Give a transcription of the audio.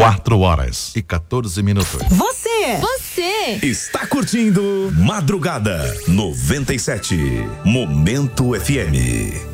4h14. Você está curtindo Madrugada 97, Momento FM.